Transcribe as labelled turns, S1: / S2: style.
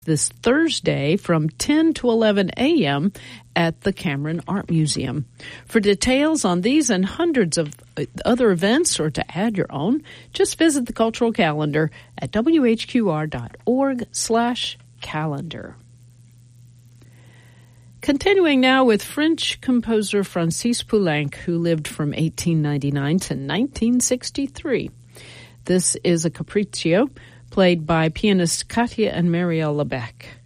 S1: this Thursday from 10 to 11 a.m. at the Cameron Art Museum. For details on these and hundreds of other events, or to add your own, just visit the cultural calendar at whqr.org/calendar. Continuing now with French composer Francis Poulenc, who lived from 1899 to 1963. This is a capriccio played by pianist Katia and Marielle Lebec.